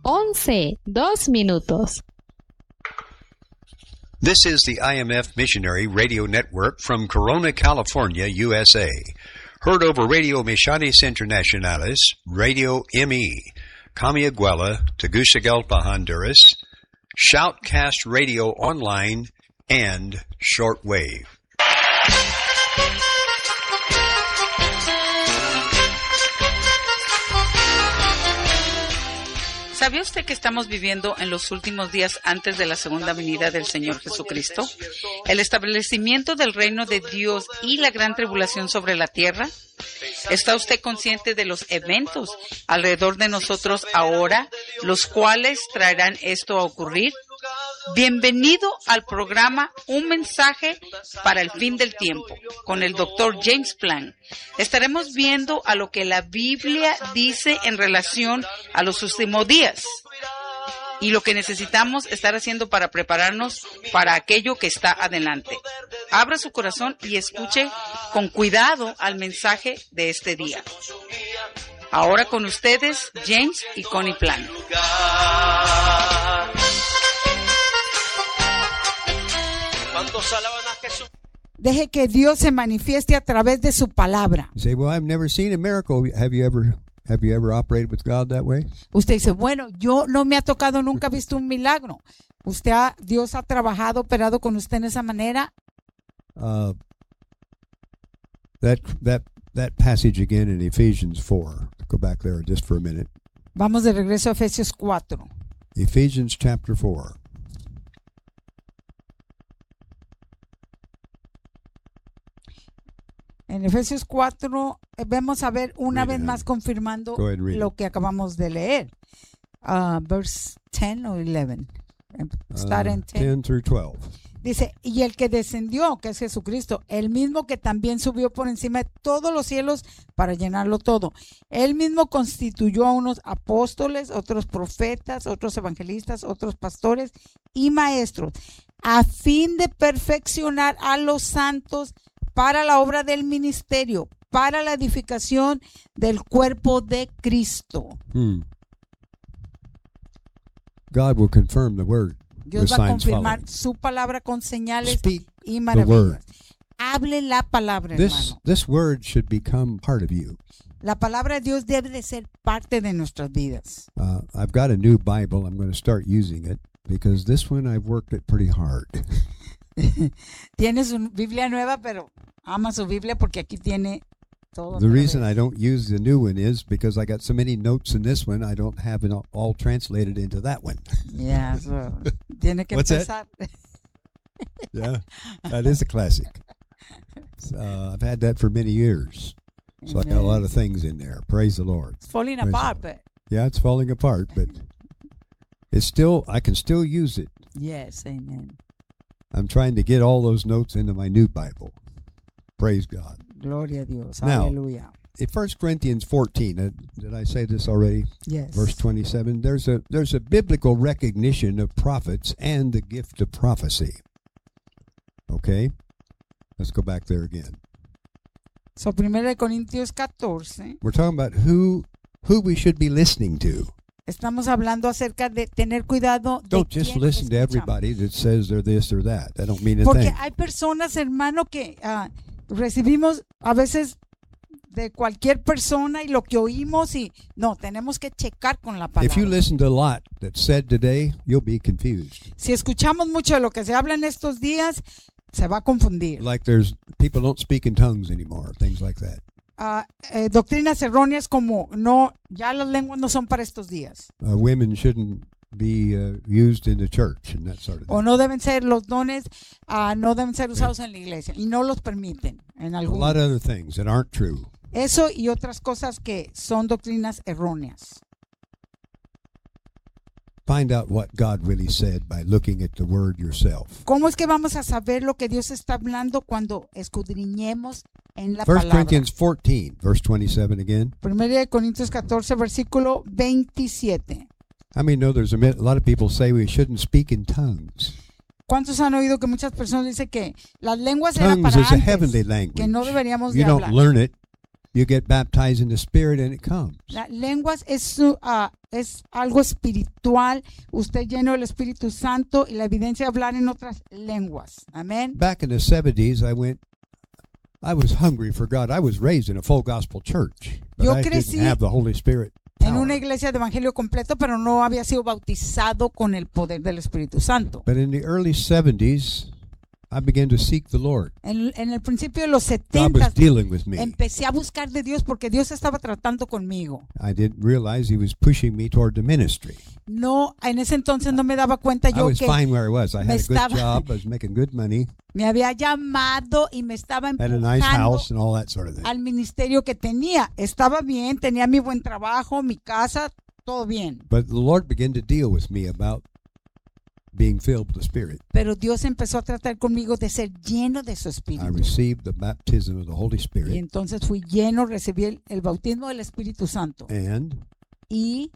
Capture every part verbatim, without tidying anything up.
once, dos minutos. This is the I M F Missionary Radio Network from Corona, California, U S A. Heard over Radio Misiones Internacionales, Radio M E, Camiaguela, Tegucigalpa, Honduras, Shoutcast Radio Online, and Shortwave. ¿Sabía usted que estamos viviendo en los últimos días antes de la segunda venida del Señor Jesucristo? ¿El establecimiento del reino de Dios y la gran tribulación sobre la tierra? ¿Está usted consciente de los eventos alrededor de nosotros ahora, los cuales traerán esto a ocurrir? Bienvenido al programa Un Mensaje para el Fin del Tiempo con el doctor James Plan. Estaremos viendo a lo que la Biblia dice en relación a los últimos días y lo que necesitamos estar haciendo para prepararnos para aquello que está adelante. Abra su corazón y escuche con cuidado al mensaje de este día. Ahora con ustedes, James y Connie Plan. Deje que Dios se manifieste a través de su palabra. You say, well, I've never seen a miracle. Have you ever have you ever operated with God that way? Usted dice, bueno, yo no me ha tocado, nunca he visto un milagro. ¿Usted ha, Dios ha trabajado, operado con usted en esa manera? Uh, that that that passage again in Ephesians four. Go back there just for a minute. Vamos de regreso a Efesios cuatro. Ephesians chapter four. En Efesios cuatro eh, vamos a ver una Read vez it, más confirmando Go ahead and read lo it. que acabamos de leer. Uh, verse ten o eleven. Start Uh, in ten. ten through twelve. Dice, y el que descendió, que es Jesucristo, el mismo que también subió por encima de todos los cielos para llenarlo todo. Él mismo constituyó a unos apóstoles, otros profetas, otros evangelistas, otros pastores y maestros, a fin de perfeccionar a los santos para la obra del ministerio, para la edificación del cuerpo de Cristo. Hmm. God will confirm the word. Dios with va a signs confirmar following. su palabra con señales Speak y the maravillas. word. Hable la palabra, This hermano. this word should become part of you. La palabra de Dios debe de ser parte de nuestras vidas. Uh, I've got a new Bible. I'm going to start using it because this one I've worked it pretty hard. Tiene su Biblia nueva, pero ama su Biblia porque aquí tiene todo. The otra reason vez. I don't use the new one is because I got so many notes in this one, I don't have it all, all translated into that one. Yeah, so, tiene que What's that? empezar. Yeah, that is a classic. Uh, I've had that for many years. So I got a lot of things in there. Praise the Lord. It's falling Praise apart, the Lord. but Yeah, it's falling apart, but it's still, I can still use it. yes, amen. I'm trying to get all those notes into my new Bible. Praise God. Gloria a Dios. Now, Aleluya. In First Corinthians fourteen, uh, did I say this already? Yes. Verse twenty-seven, there's a there's a biblical recognition of prophets and the gift of prophecy. Okay? Let's go back there again. So, primero de Corintios catorce, We're talking about who who we should be listening to. estamos hablando acerca de tener cuidado de Don't just quién listen to escuchamos. everybody that says they're this or that. That don't mean a Porque thing. hay personas, hermano, que ah, recibimos a veces de cualquier persona y lo que oímos y no, tenemos que checar con la If you palabra. listen to a lot that's said today, you'll be confused. Si escuchamos mucho de lo que se habla en estos días, se va a confundir. Like there's people don't speak in tongues anymore, things like that. Ah, eh, doctrinas erróneas como no, ya las lenguas no son para estos días. Uh, women shouldn't be uh, used in the church and that sort of O thing. no deben ser los dones, ah, no deben ser usados en la iglesia y no los permiten en A algunos. lot of other things that aren't true. Eso y otras cosas que son doctrinas erróneas. Find out what God really said by looking at the word yourself. ¿Cómo es que vamos a saber lo que Dios está hablando cuando escudriñemos en la First palabra? Corinthians fourteen, verse twenty-seven again. Primera de Corintios catorce, versículo veintisiete. How many know there's a, mi- a lot of people say we shouldn't speak in tongues? ¿Cuántos han oído que muchas personas dicen que las lenguas eran Tongues para is a antes, heavenly que language. no deberíamos You de don't hablar? learn it. You get baptized in the Spirit and it comes. Las lenguas es, su- ah, es algo espiritual. Usted lleno del Espíritu Santo y la evidencia de hablar en otras lenguas. Amén. Back in the seventies, I went, I was hungry for God. I was raised in a full gospel church, but Yo I crecí didn't have the Holy Spirit En power. una iglesia de evangelio completo, pero no había sido bautizado con el poder del Espíritu Santo. But in the early seventies, I began to seek the Lord. En, en el principio de los God setenta was dealing with me. empecé a buscar de Dios porque Dios estaba tratando conmigo. I didn't realize He was pushing me toward the ministry. No, en ese entonces no me daba cuenta I yo was que fine where I was. I me had a good estaba- job. I was making good money. me había llamado y me estaba Had a nice empujando house and all that sort of thing. al ministerio que tenía. Estaba bien, tenía mi buen trabajo, mi casa, todo bien. But the Lord began to deal with me about being filled with the Spirit. Pero Dios empezó a tratar conmigo de ser lleno de su I Espíritu. received the baptism of the Holy Y Spirit. entonces fui lleno, recibí el, el bautismo del Espíritu Santo. And Y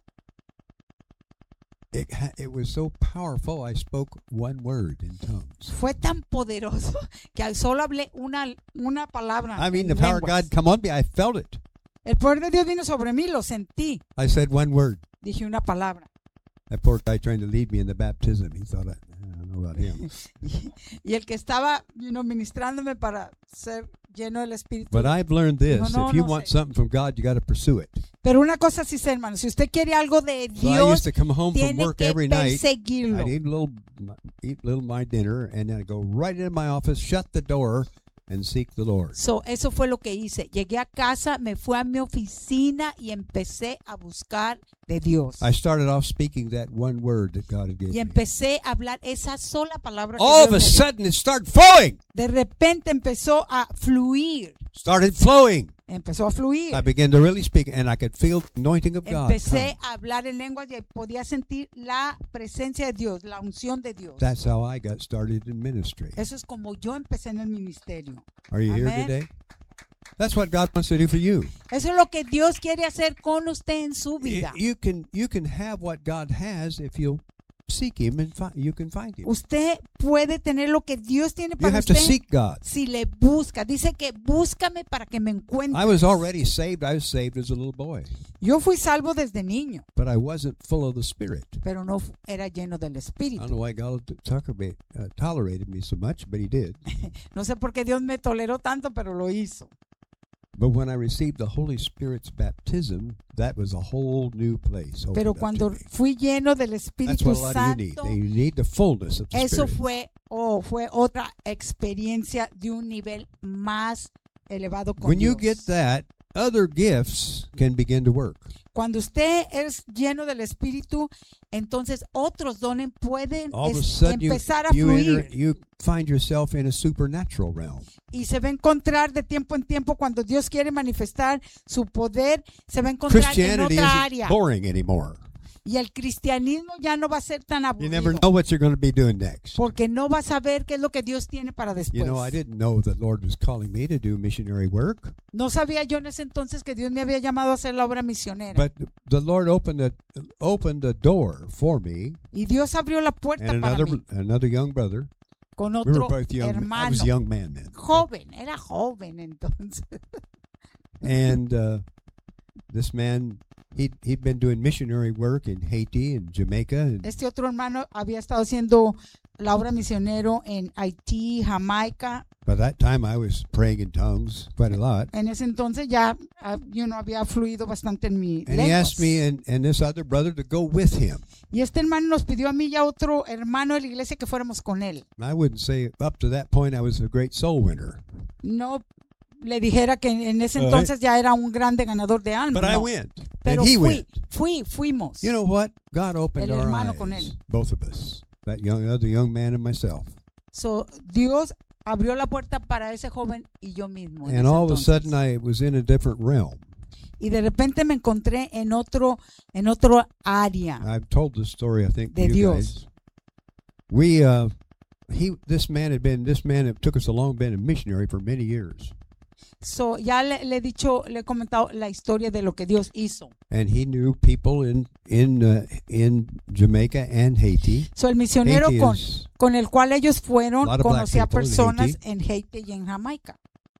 it, ha- it was so powerful, I spoke one word in tongues. fue tan poderoso que solo hablé una, una palabra. I mean, en the power of lenguas. God come on me. I felt it. El poder de Dios vino sobre mí, lo sentí. I said one word. Dije una palabra. That poor guy trying to lead me in the baptism, he thought, I, I don't know about him. Y, y el que estaba you know, ministrándome para ser lleno del Espíritu. But I've learned this. No, no, If you no want sé. something from God, you got to pursue it. Pero una cosa sí sé, hermano, si usted quiere algo de So I Dios, used to come home from tiene work que every night. perseguirlo. I'd eat a little, eat a little my dinner, and then I'd go right into my office, shut the door, and seek the Lord. So, eso fue lo que hice. Llegué a casa, me fui a mi oficina y empecé a buscar de Dios. I started off speaking that one word that God had given Y me. empecé a hablar esa sola palabra que All of Dios a me dio. sudden, it started flowing. De repente empezó a fluir. Started flowing. Empezó a fluir. I began to really speak, and I could feel the anointing of God. Empecé come. a hablar en lenguas y podía sentir la presencia de Dios, la unción de Dios. That's how I got started in ministry. Eso es como yo empecé en el ministerio. Are you here Amen. today? That's what God wants to do for you. Eso es lo que Dios quiere hacer con usted en su Y- vida. You can you can have what God has if you'll seek Him and fi- you can find Him. Usted puede tener lo que Dios tiene You para have to usted seek God. si le busca. Dice que búscame para que me encuentre. I was already saved. I was saved as a little boy, Yo fui salvo desde niño, but I wasn't full of the Spirit. pero no fu- era lleno del I don't Espíritu. know why God t- tolerated uh, tolerated me so much, but He did. No sé por qué Dios me toleró tanto, pero lo hizo. But when I received the Holy Spirit's baptism, that was a whole new place. opened Pero up to cuando me. fui lleno del That's Espíritu what a lot of you need. Santo, You need the fullness of the eso Spirit. fue, oh, fue otra experiencia de un nivel más elevado con When you Dios. get that, other gifts can begin to work. Cuando usted es lleno del Espíritu, entonces otros dones pueden All of a es- sudden, you, empezar a you, enter, fluir. you find yourself in a supernatural realm. Y se va a encontrar de tiempo en tiempo cuando Dios quiere manifestar su poder, se va a encontrar en Christianity otra isn't área. boring anymore. Y el cristianismo ya no va a ser tan You never aburrido, know what you're going to be doing next. porque no va a saber qué es lo que Dios tiene para después. You know, I didn't know the Lord was calling me to do missionary work, No sabía yo en ese entonces que Dios me había llamado a hacer la obra misionera. but the Lord opened a opened a door for me Y Dios abrió la puerta and para another mí another young brother. con We were otro both young. I hermano. was a young man then. Joven, era joven entonces. And uh, this man, he'd, he'd been doing missionary work in Haiti and Jamaica. And Este otro hermano había estado haciendo la obra misionero en Haití, Jamaica. by that time, I was praying in tongues quite a lot. En ese entonces ya ah, you know, había fluido bastante en mi And he asked lenguas. me and, and this other brother to go with him. Y este hermano nos pidió a mí y a otro hermano de la iglesia que fuéramos con él. And I wouldn't say up to that point I was a great soul winner. No le dijera que en ese Right. entonces ya era un grande ganador de almas. But I no. went. Pero and he fui, went. fui, fuimos. You know what? God opened El our hermano con eyes, él. both of us, that young other young man and myself. So, Dios abrió la puerta para ese joven y yo mismo. en And ese all of a entonces. sudden, I was in a different realm. Y de repente me encontré en otro, en otro área. I've told this story, I think, to De you Dios. guys. We, uh, he, this man had been, this man that took us along, been a missionary for many years, So, ya le, le he dicho, le he comentado la historia de lo que Dios hizo. and he knew people in in uh, in Jamaica and Haiti. So, el misionero Haiti con, is con el cual ellos fueron a lot of black conocía people in personas Haiti. en Haití y en Jamaica.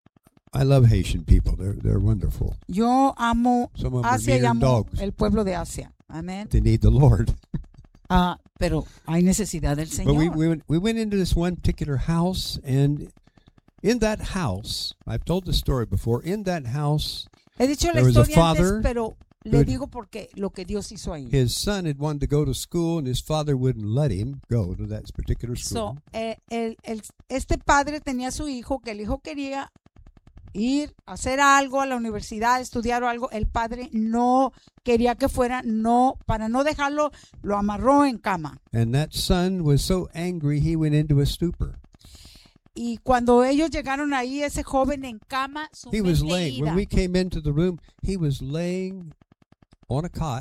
I love Haitian people. They're they're wonderful. Yo amo Some of them are Asia y meaner than amo dogs. el pueblo de Asia. Amén. They need the Lord. Ah, pero hay necesidad del But we Señor. we went, we went into this one particular house, and in that house, I've told the story before. In that house, He dicho la there was a historia father antes, pero le who- digo porque lo que Dios hizo ahí. his son had wanted to go to school, and his father wouldn't let him go to that particular school. So, eh, el, el- este padre tenía su hijo, que el hijo quería ir a hacer algo a la universidad, estudiar o algo. El padre no quería que fuera, no, para no dejarlo, lo amarró en cama. And that son was so angry he went into a stupor. Y cuando ellos llegaron ahí, ese joven en cama, su He was mente laying, ida. when we came into the room, he was laying on a cot,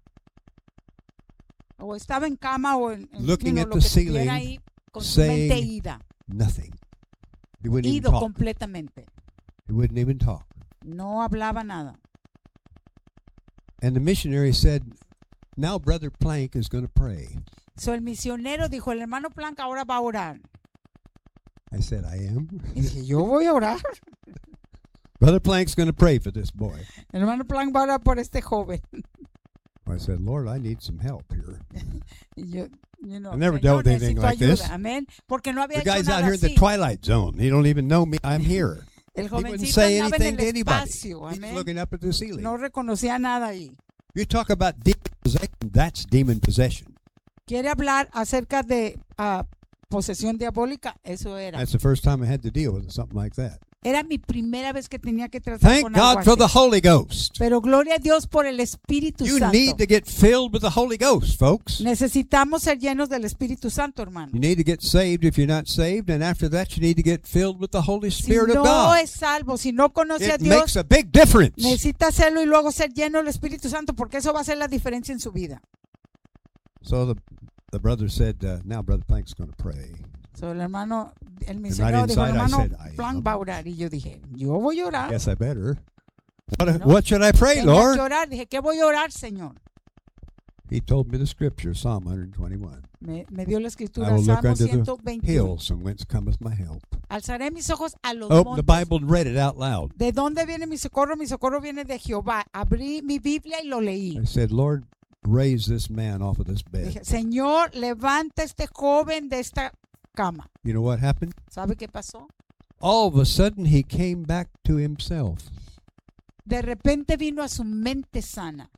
o estaba en cama o en, en Looking you know, at lo the que estuviera ceiling, ahí, con su mente saying ida, nothing. He wouldn't even ido talk. completamente. He wouldn't even talk. No hablaba nada. And the missionary said, now Brother Plank is going to pray. So, el misionero dijo, el hermano Plank ahora va a orar. I said, I am. Y dije, yo voy a orar. Brother Plank's going to pray for this boy. El hermano Plank va a orar por este joven. I said, Lord, I need some help here. Y yo, you know, I never Señor, dealt with anything necesito like ayuda. this. Amén. Porque no había The hecho guy's out nada here in the así. twilight zone. He don't even know me. I'm here. El He wouldn't jovencito say andaba en anything el to anybody. espacio. He's Amén. looking up at the ceiling. No reconocía nada ahí. You talk about demon possession. That's demon possession. Quiere hablar acerca de ah, posesión diabólica. Eso era. That's the first time I had to deal with something like that. Era mi primera vez que tenía que tratar Thank con algo God for así. the Holy Ghost. Pero gloria a Dios por el Espíritu You Santo. need to get filled with the Holy Ghost, folks. Necesitamos ser llenos del Espíritu Santo, hermano. You need to get saved if you're not saved, and after that you need to get filled with the Holy Si Spirit of no God. es salvo, si no conoce a It Dios, makes a big difference. necesita hacerlo y luego ser lleno del Espíritu Santo, porque eso va a hacer la diferencia en su vida. So the the brother said, uh, now Brother Plank's going to pray. So, el hermano, el right misionero dijo, inside I hermano, said, I Plank am. va a orar. Y yo dije, yo voy a orar. Yes, I better. What, No. what should I pray, Tenía Lord? que orar. Dije, ¿qué voy a orar, Señor? He told me the scripture, Psalm one twenty-one. Me, me dio la I escritura, will look Salmo unto the ciento veintiuno. hills from whence cometh my help. Alzaré mis ojos a los Open the montes. Bible and read it out loud. ¿De dónde viene mi socorro? Mi socorro viene de Jehová. Abrí mi Biblia y lo leí. I said, Lord, raise this man off of this bed. Dije, Señor, levanta este joven de esta cama. You know what happened? ¿Sabe qué pasó? All of a sudden, he came back to himself. De repente vino a su mente sana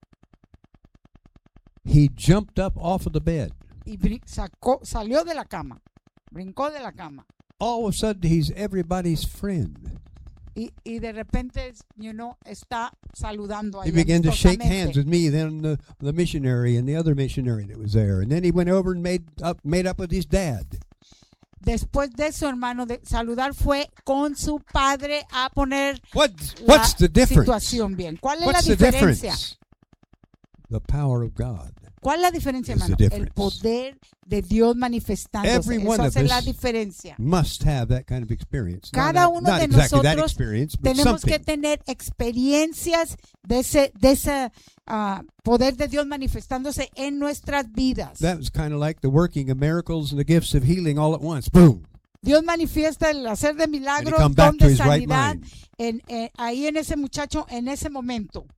He jumped up off of the bed. y brin- sacó, salió de la cama, brincó de la cama All of a sudden, he's everybody's friend. y, y de repente, you know, está saludando He ahí began to shake amistosamente. hands with me, then the, the missionary and the other missionary that was there. And then he went over and made up, made up with his dad. Después de eso, hermano, de saludar fue con su padre a poner What, la what's the difference? situación bien. ¿Cuál es What's la the diferencia? difference? The power of God. ¿Cuál es la diferencia, It's the hermano? El difference. poder de Dios manifestándose. Every Eso one of hace la us diferencia. Must have that kind of experience. Not- Cada not, uno not de exactly that nosotros experience, but Tenemos something. que tener experiencias de ese, de ese ah, poder de Dios manifestándose en nuestras vidas. That was kind of like the working of miracles and the gifts of healing all at once. Boom. Dios manifiesta el hacer de And he milagros, come back don to de his right sanidad, mind. en, eh, ahí en ese muchacho, en ese momento.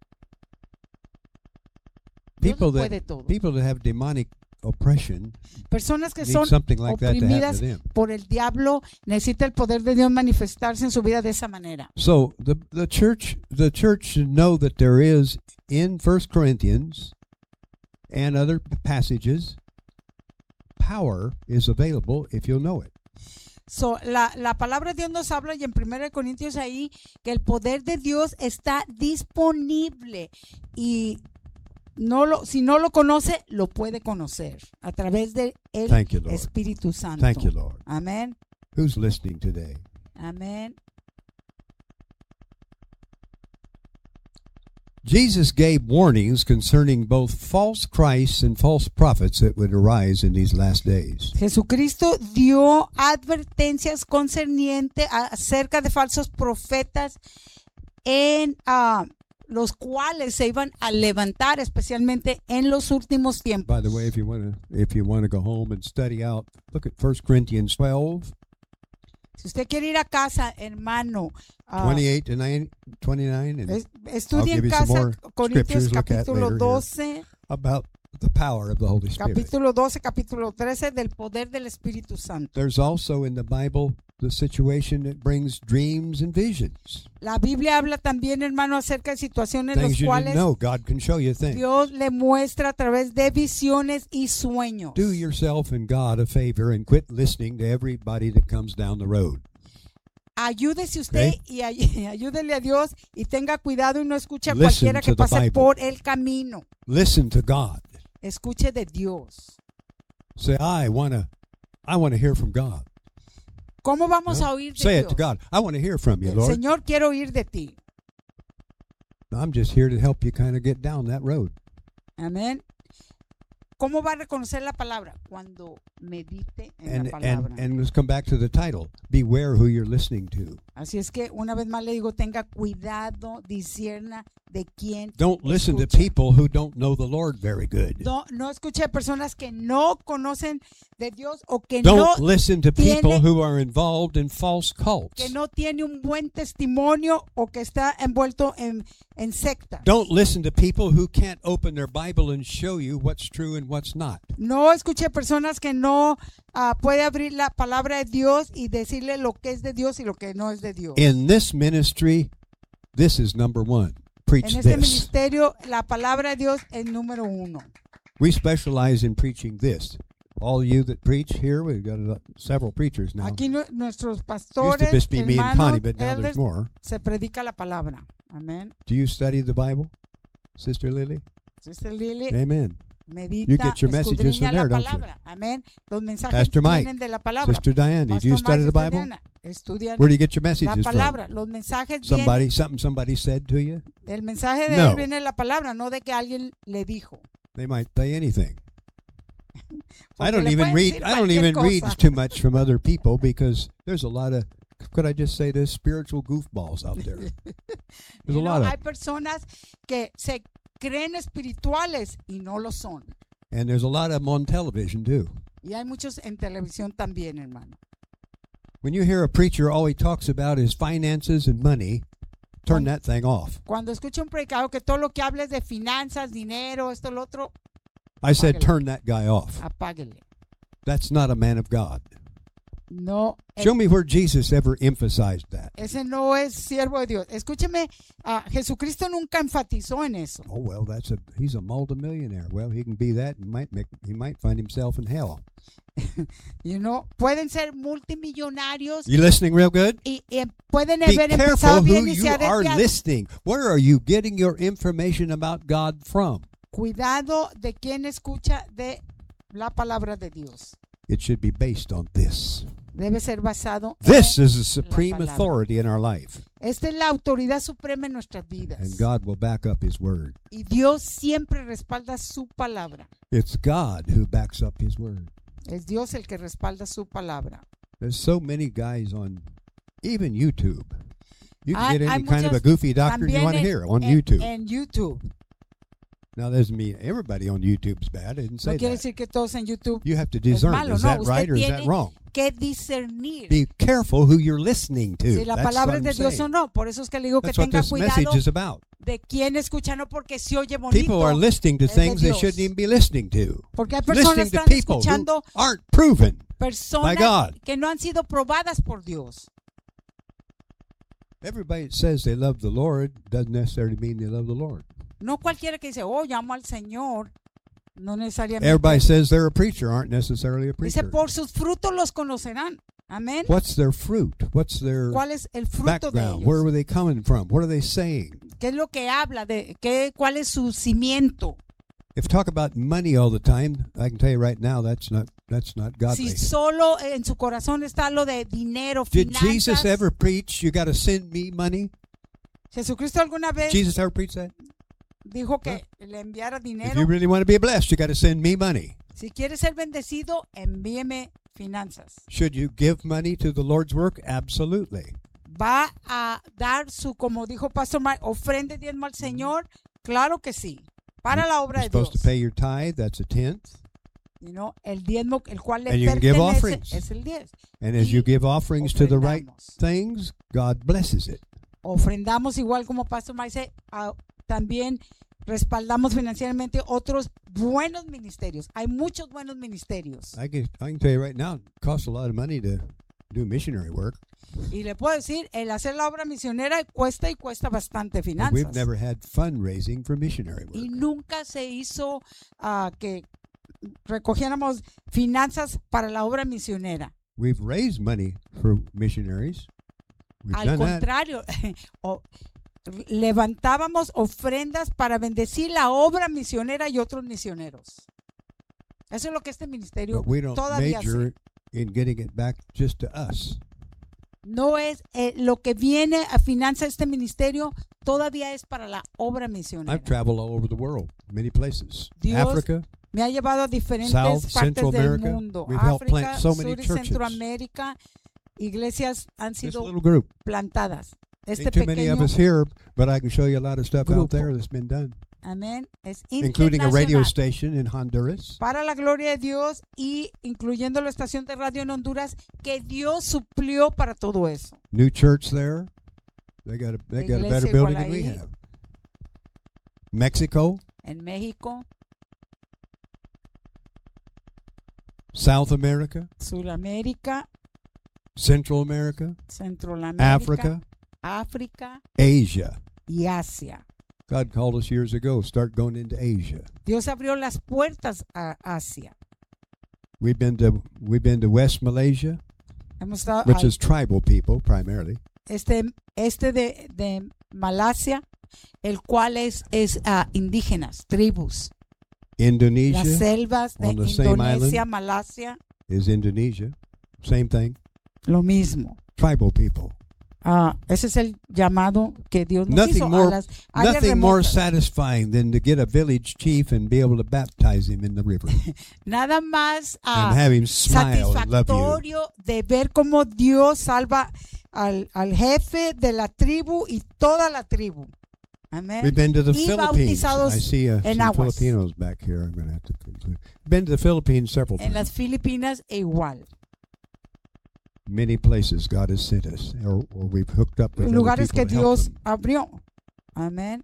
Dios People lo puede that todo. people that have demonic oppression Personas que need son something like that to happen oprimidas to them. por el diablo necesita el poder de Dios manifestarse en su vida de esa manera. So the the church the church should know that there is in First Corinthians and other passages power is available if you'll know it. So, la, la palabra de Dios nos habla y en primera de Corintios ahí que el poder de Dios está disponible y no lo, si no lo conoce, lo puede conocer a través del Thank you, Lord. Espíritu Santo. Thank you, Lord. Amén. Who's listening today? Amén. Jesus gave warnings concerning both false Christs and false prophets that would arise in these last days. Jesucristo dio advertencias concernientes acerca de falsos profetas en ah, los cuales se iban a levantar especialmente en los últimos tiempos. By the way, if you want to if you want to go home and study out, look at First Corinthians twelve Si usted quiere ir a casa, hermano, ah, twenty-eight to nine, twenty-nine, and es- I'll estudie give en you some casa more Corintios scriptures to look at capítulo later here. doce, about the power of the Holy Spirit. capítulo doce, capítulo trece del poder del Espíritu Santo. There's also in the Bible the situation that brings dreams and visions. La Biblia habla también, hermano, acerca de situaciones en Things las you cuales didn't know. God can show you things. Dios le muestra a través de visiones y sueños. Do yourself and God a favor and quit listening to everybody that comes down the road. Ayúdese usted Okay. y ay- ayúdele a Dios y tenga cuidado y no escuche a Listen cualquiera que to the pase Bible. por el camino. Listen to God. Escuche de Dios. Say, I want to I want to hear from God. ¿Cómo vamos No? a oír de Say Dios? it to God. I want to hear from you, El Lord. Señor, quiero oír de ti. I'm just here to help you kind of get down that road. Amén. ¿Cómo va a reconocer la palabra? Cuando medite en And la palabra. and and let's come back to the title. Beware who you're listening to. Así es que una vez más le digo, tenga cuidado, discierna de quién Don't listen to escucha. people who don't know the Lord very good. No, no escuche a personas que no conocen de Dios o que Don't no listen to tiene- people who are involved in false cults. que no tiene un buen testimonio o que está envuelto en, en sectas. Don't listen to people who can't open their Bible and show you what's true and what's not. No escuche personas que no ah, puede abrir la palabra de Dios y decirle lo que es de Dios y lo que no es de Dios. In this ministry, this is number one. Preach En este this. ministerio, la palabra de Dios es número uno. We specialize in preaching this. All you that preach here, we've got uh, several preachers now. Aquí nu- nuestros Used to pastores, just be me and hermanos, Connie, but now elders, there's more. se predica la palabra. Amén. Do you study the Bible, Sister Lily? Sister Lily, Amen. medita, You get your messages escudriña from la there, don't you? palabra. Amén. Los mensajes Pastor Mike, vienen de la palabra. Sister Diane, did Pastor you Mike, study the Sister Bible? Diana, estudian Where do you get your la messages from? palabra. Los mensajes Somebody, something somebody said to you? vienen, el mensaje de No. él viene de la palabra, no de que alguien le dijo. They might say anything. I Porque don't le even pueden read. decir I don't cualquier even read cosa. too much from other people because there's a lot of. Could I just say this? Spiritual goofballs out there. There's You a know, lot hay of, personas que se creen espirituales y no lo son. and there's a lot of them on television too. Y hay muchos en televisión también, hermano. When you hear a preacher, all he talks about is finances and money. Turn that thing off. Cuando escucha un predicador que todo lo que habla es de finanzas, dinero, esto, lo otro, I said, Apáguele. turn that guy off. apáguele. That's not a man of God. No, eh, Show me where Jesus ever emphasized that. ese no es siervo de Dios. Escúcheme, ah, Jesucristo nunca enfatizó en eso. Oh well, that's a he's a multimillionaire. Well, he can be that and might make he might find himself in hell. You know, pueden ser multimillonarios You listening real good? y, y pueden Be haber empezado careful who bien you iniciar are desde- listening. Where are you getting your information about God from? Cuidado de quien escucha de la palabra de Dios. It should be based on this. Debe ser basado This en is the supreme palabra. authority in our life, Esta es la autoridad suprema en nuestras vidas. and God will back up His word. Y Dios siempre respalda su palabra. It's God who backs up His word. Es Dios el que respalda su palabra. There's so many guys on, even YouTube. You can Hay- get hay any kind of a muchos goofy doctrine you también want to en- hear on en- YouTube. En YouTube. Now, there's me. Everybody on YouTube's bad. I didn't say No quiere that. decir que todos en YouTube You have to es discern. malo. Is No, that usted right or is that tiene wrong? que discernir Be careful who you're listening to. si la That's palabra what es de I'm Dios o saying. no. Por eso es que le digo que That's what tenga this cuidado message is about. de quién escucha, no porque se oye bonito. People are listening to es de things they Dios. shouldn't even be listening to. Porque hay personas Listening que to están people who escuchando aren't proven. personas by God. que no han sido probadas por Dios. Everybody that says they love the Lord doesn't necessarily mean they love the Lord. No cualquiera que dice, oh, llamo al Señor, no necesariamente. Everybody says they're a preacher aren't necessarily a Dice, preacher. por sus frutos los conocerán. Amén. What's their fruit? What's their ¿Cuál es el fruto de background? Where ellos? were they coming from? What are they saying? ¿Qué es lo que habla? de qué, ¿Cuál es su cimiento? If you talk about money all the time, I can tell you right now that's not that's not godly. Si solo en su corazón está lo de dinero, Did finanzas. Jesus ever preach, you got to send me money? Jesucristo alguna vez Jesus ever preach that? dijo que le enviara If dinero. you really want to be blessed, you got to send me money. Si quieres ser bendecido, envíeme finanzas. Should you give money to the Lord's work? Absolutely. ¿Va a dar su, como dijo Pastor Mike, ofrenda y diezmo al Señor? Claro que sí. Para la obra You're de supposed to Dios. pay your tithe, that's a tenth. You know, el diezmo, el cual le And you can give pertenece, offerings. es el diez. And as Y you give offerings to the right ofrendamos. things, God blesses it. Ofrendamos igual como Pastor Mike dice, ah, también respaldamos financieramente otros buenos ministerios. Hay muchos buenos ministerios. I can I can tell you right now, it costs a lot of money to do missionary work. Y le puedo decir, el hacer la obra misionera cuesta y cuesta bastante But finanzas. we've never had fundraising for missionary work. Y nunca se hizo ah, que recogiéramos finanzas para la obra misionera. We've raised money for missionaries. We've Al done that. contrario, o- levantábamos ofrendas para bendecir la obra misionera y otros misioneros. Eso es lo que este ministerio But we don't todavía hace. major in getting it back just to us. No es eh, lo que viene a finanza este ministerio, todavía es para la obra misionera. I've traveled all over the world, many places. Dios Africa, Me ha llevado a diferentes South, partes Central del America. mundo. We've helped África, plant so many Sur y churches. Centroamérica, iglesias han this sido little group. plantadas. Este Ain't too many of pequeño us here, but I can show you a lot of stuff grupo. out there that's been done, amén, es including a radio internacional. station in Honduras. Para la gloria de Dios y incluyendo la estación de radio en Honduras que Dios suplió para todo eso. New church there. They got a they La got a better iglesia building igual than we ahí. have. Mexico, En México, South America, Sudamérica, Central America, Centroamérica, Africa, África Asia. y Asia. God called us years ago. Start going into Asia. Dios abrió las puertas a Asia. We've been to we've been to West Malaysia, Hemos estado which al- is tribal people primarily. este este de, de Malasia, el cual es es ah, indígenas, tribus, Indonesia las selvas de on the same Indonesia, island. Malasia, is Indonesia. Same thing. lo mismo. Tribal people. Ah, ese es el llamado que Dios nos Nothing hizo more- a las áreas Nothing more remotas. satisfying than to get a village chief and be able to baptize him in the river Nada más ah, and have him smile and love you. satisfactorio de ver cómo Dios salva al, al jefe de la tribu y toda la tribu. Amén. We've been to the Y Philippines. bautizados I see uh, en some aguas. Filipinos back here. I'm going to have to conclude. Been to the Philippines several En times. las Filipinas e igual. Many places God has sent us, or, or we've hooked up with other Lugares people que to help Dios them. abrió. Amén.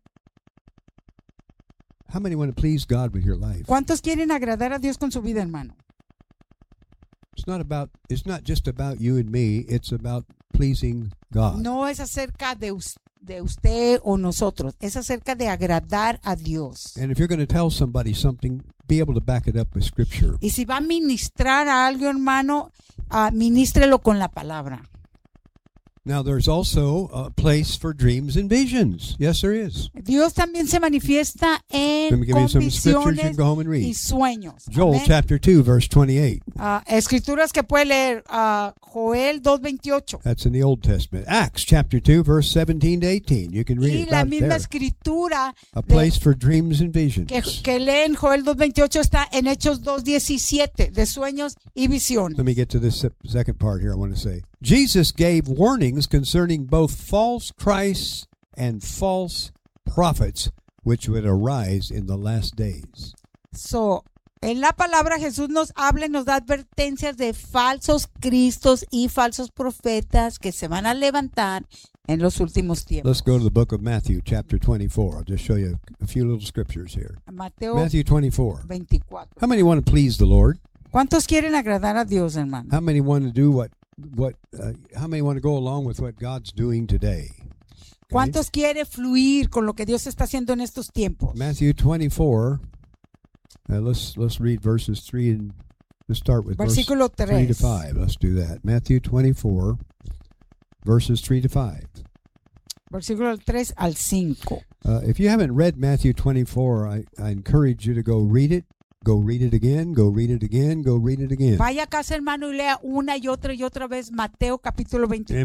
How many want to please God with your life? ¿Cuántos quieren agradar a Dios con su vida, hermano? It's not about. It's not just about you and me. It's about pleasing God. No es acerca de, us- de usted o nosotros, es acerca de agradar a Dios. And if you're going to tell somebody something, be able to back it up with Scripture. Y si va a ministrar a algo, hermano, ah, ministrelo con la palabra. Now, there's also a place for dreams and visions. Yes, there is. Dios también se manifiesta Let en me give you some scriptures you can visiones go home and y read. sueños. Joel Amén. chapter two, verse twenty-eight. Ah, escrituras que puede leer ah, Joel dos veintiocho. That's in the Old Testament. Acts chapter two, verse seventeen to eighteen. You can read Y it la about misma there. escritura A de- place for dreams and visions. que, que lee en Joel dos veintiocho está en Hechos dos diecisiete, de sueños y visiones. Let me get to this se- second part here. I want to say Jesus gave warnings concerning both false Christs and false prophets, which would arise in the last days. So, en la palabra Jesús nos habla y nos da advertencias de falsos cristos y falsos profetas que se van a levantar en los últimos tiempos. Let's go to the book of Matthew, chapter twenty-four. I'll just show you a few little scriptures here. Mateo Matthew twenty-four. veinticuatro. How many want to please the Lord? ¿Cuántos quieren agradar a Dios, hermano? How many want to do what what? Uh, how many want to go along with what God's doing today? Okay. ¿Cuántos quiere fluir con lo que Dios está haciendo en estos tiempos? Matthew twenty-four. Uh, let's let's read verses three and let's start with verse Versículo three to tres. five. Let's do that. Matthew twenty-four, verses three to five. Versículo del tres al cinco. Uh, if you haven't read Matthew twenty-four, I, I encourage you to go read it. Go read it again. Go read it again. Go read it again. Vaya a casa, hermano, y lea una y otra y otra vez Mateo capítulo veinticuatro.